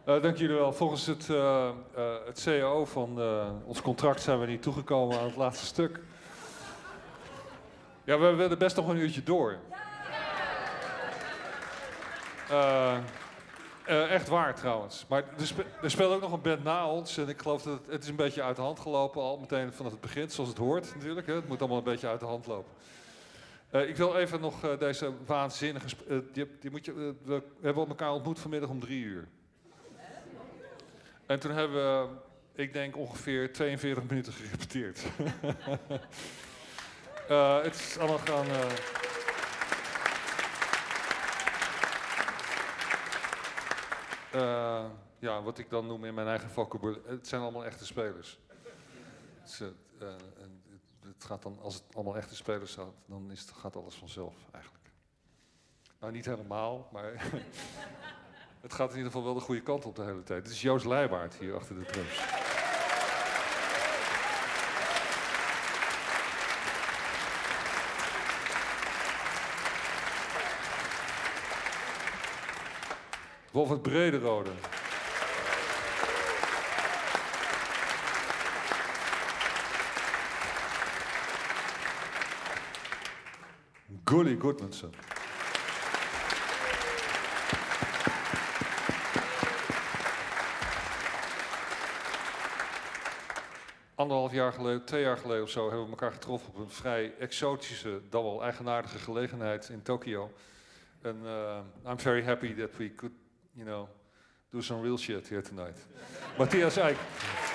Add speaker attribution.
Speaker 1: Dank jullie wel. Volgens het CAO van ons contract zijn we niet toegekomen aan het laatste stuk. Ja, we willen best nog een uurtje door. Echt waar trouwens. Maar er speelt ook nog een band na ons. En ik geloof dat het is een beetje uit de hand gelopen al meteen vanaf het begin. Zoals het hoort natuurlijk. Hè. Het moet allemaal een beetje uit de hand lopen. Ik wil even nog deze waanzinnige... we hebben elkaar ontmoet vanmiddag om 3 uur. En toen hebben we, ik denk, ongeveer 42 minuten gerepeteerd. Het is allemaal gaan... ja, wat ik dan noem in mijn eigen vocabulaire. Het zijn allemaal echte spelers. Het gaat dan, als het allemaal echte spelers zijn, dan gaat alles vanzelf eigenlijk. Nou, niet helemaal, maar het gaat in ieder geval wel de goede kant op de hele tijd. Dit is Joost Leijbaard hier achter de drums. Wolfert Brederode. Gully Goodmanson. Anderhalf jaar geleden, 2 jaar geleden of zo, hebben we elkaar getroffen op een vrij exotische, dan wel eigenaardige gelegenheid in Tokio. En I'm very happy that we could, do some real shit here tonight. Matthias Eijk.